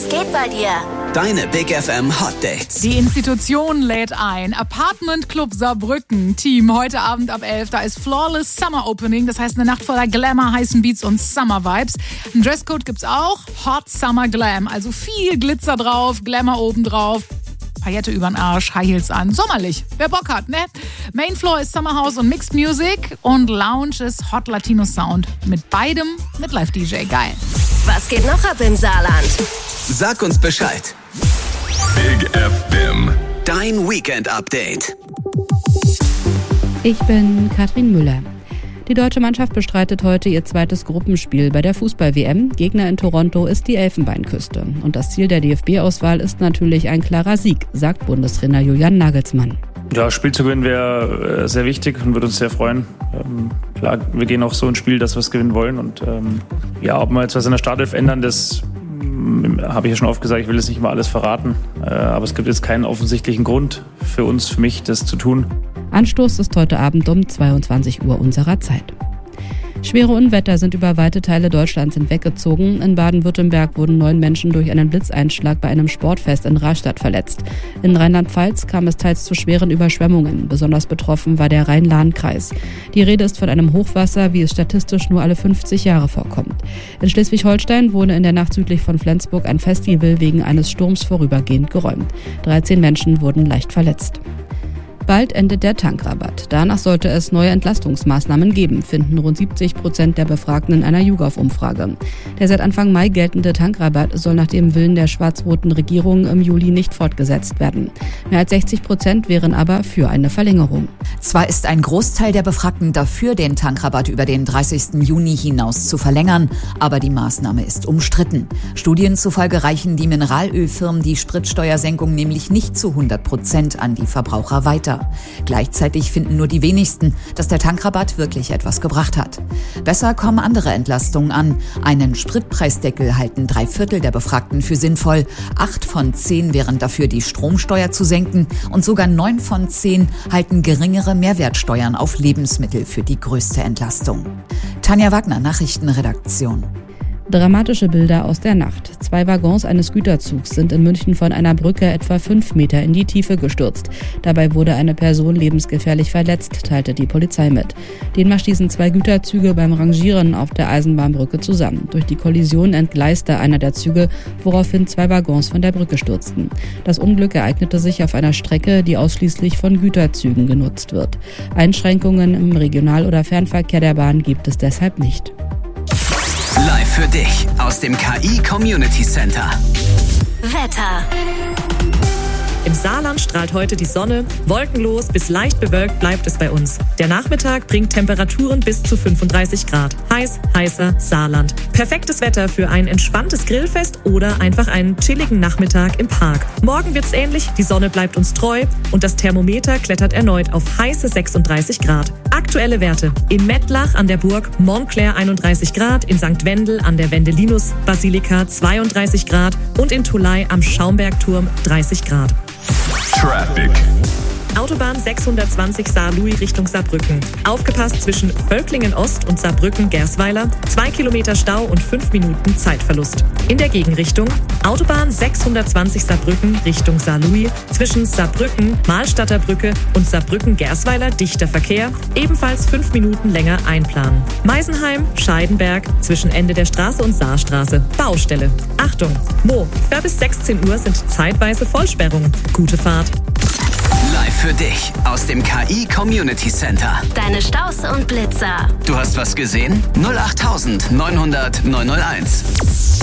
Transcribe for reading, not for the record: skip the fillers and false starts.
Was geht bei dir? Deine Big FM Hot Dates. Die Institution lädt ein. Apartment Club Saarbrücken. Team, heute Abend ab 11. Da ist Flawless Summer Opening. Das heißt eine Nacht voller Glamour, heißen Beats und Summer Vibes. Ein Dresscode gibt's auch. Hot Summer Glam. Also viel Glitzer drauf, Glamour obendrauf. Paillette übern Arsch, High Heels an. Sommerlich. Wer Bock hat, ne? Main Floor ist Summer House und Mixed Music. Und Lounge ist Hot Latino Sound. Mit beidem mit Live-DJ. Geil. Was geht noch ab im Saarland? Sag uns Bescheid. Big FM. Dein Weekend-Update. Ich bin Katrin Müller. Die deutsche Mannschaft bestreitet heute ihr zweites Gruppenspiel bei der Fußball-WM. Gegner in Toronto ist die Elfenbeinküste. Und das Ziel der DFB-Auswahl ist natürlich ein klarer Sieg, sagt Bundestrainer Julian Nagelsmann. Ja, Spiel zu gewinnen wäre sehr wichtig und würde uns sehr freuen. Klar, wir gehen auch so ins Spiel, dass wir es gewinnen wollen. Und ob wir jetzt was in der Startelf ändern, das habe ich ja schon oft gesagt, ich will jetzt nicht mal alles verraten. Aber es gibt jetzt keinen offensichtlichen Grund für mich, das zu tun. Anstoß ist heute Abend um 22 Uhr unserer Zeit. Schwere Unwetter sind über weite Teile Deutschlands hinweggezogen. In Baden-Württemberg wurden 9 Menschen durch einen Blitzeinschlag bei einem Sportfest in Rastatt verletzt. In Rheinland-Pfalz kam es teils zu schweren Überschwemmungen. Besonders betroffen war der Rhein-Lahn-Kreis. Die Rede ist von einem Hochwasser, wie es statistisch nur alle 50 Jahre vorkommt. In Schleswig-Holstein wurde in der Nacht südlich von Flensburg ein Festival wegen eines Sturms vorübergehend geräumt. 13 Menschen wurden leicht verletzt. Bald endet der Tankrabatt. Danach sollte es neue Entlastungsmaßnahmen geben, finden rund 70% der Befragten in einer YouGov-Umfrage. Der seit Anfang Mai geltende Tankrabatt soll nach dem Willen der schwarz-roten Regierung im Juli nicht fortgesetzt werden. Mehr als 60% wären aber für eine Verlängerung. Zwar ist ein Großteil der Befragten dafür, den Tankrabatt über den 30. Juni hinaus zu verlängern, aber die Maßnahme ist umstritten. Studien zufolge reichen die Mineralölfirmen die Spritsteuersenkung nämlich nicht zu 100% an die Verbraucher weiter. Gleichzeitig finden nur die wenigsten, dass der Tankrabatt wirklich etwas gebracht hat. Besser kommen andere Entlastungen an. Einen Spritpreisdeckel halten 3/4 der Befragten für sinnvoll. 8 von 10 wären dafür, die Stromsteuer zu senken. Und sogar 9 von 10 halten geringere Mehrwertsteuern auf Lebensmittel für die größte Entlastung. Tanja Wagner, Nachrichtenredaktion. Dramatische Bilder aus der Nacht. 2 Waggons eines Güterzugs sind in München von einer Brücke etwa 5 Meter in die Tiefe gestürzt. Dabei wurde eine Person lebensgefährlich verletzt, teilte die Polizei mit. Demnach stießen 2 Güterzüge beim Rangieren auf der Eisenbahnbrücke zusammen. Durch die Kollision entgleiste einer der Züge, woraufhin 2 Waggons von der Brücke stürzten. Das Unglück ereignete sich auf einer Strecke, die ausschließlich von Güterzügen genutzt wird. Einschränkungen im Regional- oder Fernverkehr der Bahn gibt es deshalb nicht. Live für dich aus dem KI Community Center. Wetter. Im Saarland strahlt heute die Sonne. Wolkenlos bis leicht bewölkt bleibt es bei uns. Der Nachmittag bringt Temperaturen bis zu 35 Grad. Heiß, heißer Saarland. Perfektes Wetter für ein entspanntes Grillfest oder einfach einen chilligen Nachmittag im Park. Morgen wird's ähnlich, die Sonne bleibt uns treu und das Thermometer klettert erneut auf heiße 36 Grad. Aktuelle Werte: in Mettlach an der Burg Montclair 31 Grad, in St. Wendel an der Wendelinus-Basilika 32 Grad und in Tholey am Schaumbergturm 30 Grad. Traffic. Autobahn 620 Saar-Louis Richtung Saarbrücken. Aufgepasst zwischen Völklingen-Ost und Saarbrücken-Gersweiler. 2 Kilometer Stau und 5 Minuten Zeitverlust. In der Gegenrichtung Autobahn 620 Saarbrücken Richtung Saar-Louis. Zwischen Saarbrücken, Mahlstadter Brücke und Saarbrücken-Gersweiler dichter Verkehr. Ebenfalls 5 Minuten länger einplanen. Meisenheim, Scheidenberg zwischen Ende der Straße und Saarstraße. Baustelle. Achtung! Mo, bis 16 Uhr sind zeitweise Vollsperrungen. Gute Fahrt. Live für dich aus dem KI Community Center. Deine Staus und Blitzer. Du hast was gesehen? 08900 901.